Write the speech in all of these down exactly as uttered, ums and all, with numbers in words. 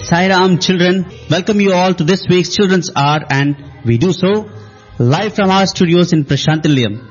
Sai Ram, children. Welcome you all to this week's Children's Hour, and we do so live from our studios in Prashantilayam.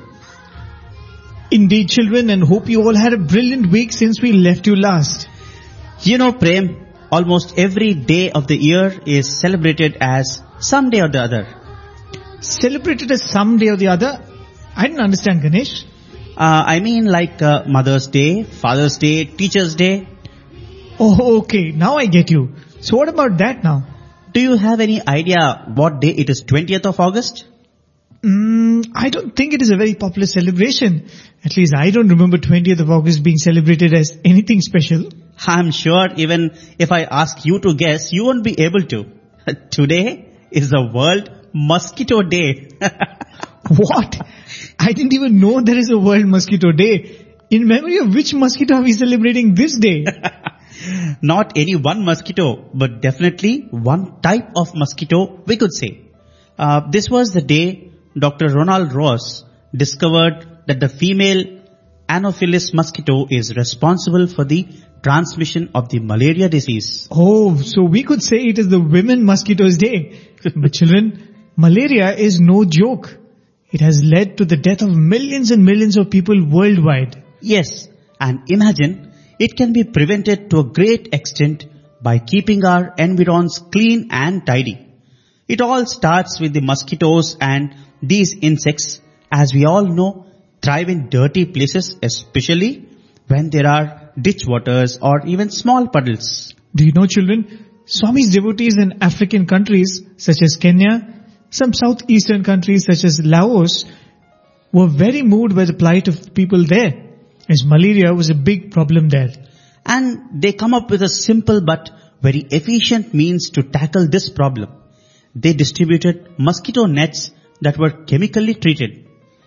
Indeed, children, and hope you all had a brilliant week since we left you last. You know, Prem, almost every day of the year is celebrated as some day or the other. Celebrated as some day or the other? I didn't understand, Ganesh. Uh, I mean like uh, Mother's Day, Father's Day, Teacher's Day. Oh, okay. Now I get you. So what about that now? Do you have any idea what day it is, twentieth of August? Mm, I don't think it is a very popular celebration. At least I don't remember twentieth of August being celebrated as anything special. I'm sure even if I ask you to guess, you won't be able to. Today is the World Mosquito Day. What? I didn't even know there is a World Mosquito Day. In memory of which mosquito are we celebrating this day? Not any one mosquito, but definitely one type of mosquito, we could say. Uh, this was the day Doctor Ronald Ross discovered that the female Anopheles mosquito is responsible for the transmission of the malaria disease. Oh, so we could say it is the Women Mosquitoes Day. But children, malaria is no joke. It has led to the death of millions and millions of people worldwide. Yes, and imagine it can be prevented to a great extent by keeping our environs clean and tidy. It all starts with the mosquitoes, and these insects, as we all know, thrive in dirty places, especially when there are ditch waters or even small puddles. Do you know, children, Swami's devotees in African countries such as Kenya, some southeastern countries such as Laos, were very moved by the plight of people there, as malaria was a big problem there. And they come up with a simple but very efficient means to tackle this problem. They distributed mosquito nets that were chemically treated.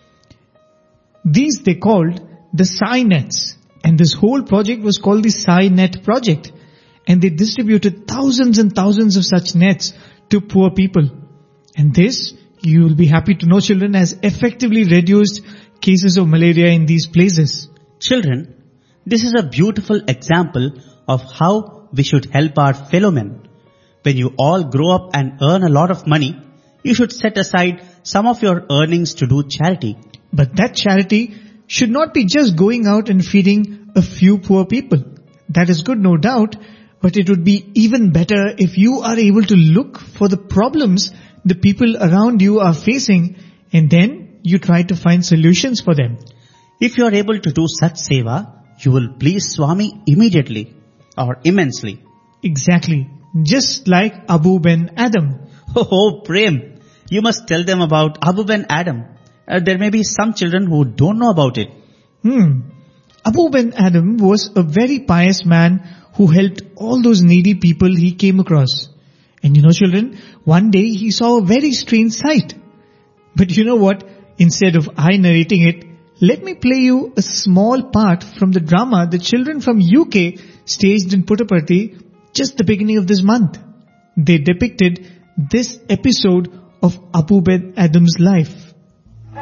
These they called the Sai nets, and this whole project was called the Sai Net project, and they distributed thousands and thousands of such nets to poor people. And this, you will be happy to know, children, has effectively reduced cases of malaria in these places. Children, this is a beautiful example of how we should help our fellow men. When you all grow up and earn a lot of money, you should set aside some of your earnings to do charity. But that charity should not be just going out and feeding a few poor people. That is good, no doubt, but it would be even better if you are able to look for the problems the people around you are facing, and then you try to find solutions for them. If you are able to do such seva, you will please Swami immediately or immensely. Exactly. Just like Abu Ben Adam. Oh, oh Prem, you must tell them about Abu Ben Adam. Uh, there may be some children who don't know about it. Hmm. Abu Ben Adam was a very pious man who helped all those needy people he came across. And you know, children, one day he saw a very strange sight. But you know what? Instead of I narrating it, let me play you a small part from the drama the children from U K staged in Puttaparthi just the beginning of this month. They depicted this episode of Abu Ben Adam's life.